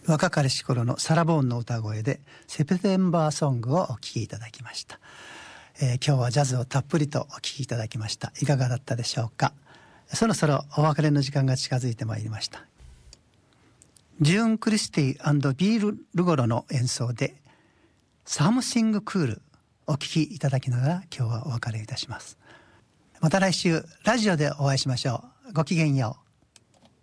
若かりし頃のサラ・ボーンの歌声でセプテンバーソングをお聴きいただきました。今日はジャズをたっぷりとお聴きいただきました。いかがだったでしょうか。そろそろお別れの時間が近づいてまいりました。ジューン・クリスティ&ビール・ルゴロの演奏でサムシング・クールお聴きいただきながら今日はお別れいたします。また来週ラジオでお会いしましょう。ごきげんよう。